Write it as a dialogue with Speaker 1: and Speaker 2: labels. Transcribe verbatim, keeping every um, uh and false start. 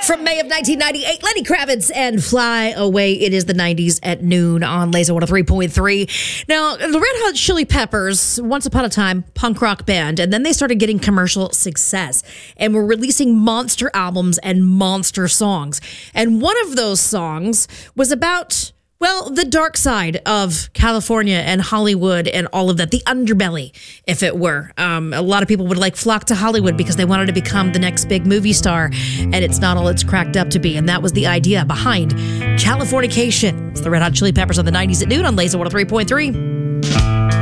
Speaker 1: From May of nineteen ninety-eight, Lenny Kravitz and Fly Away. It is the nineties at noon on Laser one oh three point three. Now, the Red Hot Chili Peppers, once upon a time, punk rock band, and then they started getting commercial success and were releasing monster albums and monster songs. And one of those songs was about, well, the dark side of California and Hollywood and all of that, the underbelly, if it were. Um, a lot of people would like flock to Hollywood because they wanted to become the next big movie star, and it's not all it's cracked up to be. And that was the idea behind Californication. It's the Red Hot Chili Peppers on the nineties at noon on Laser one oh three point three.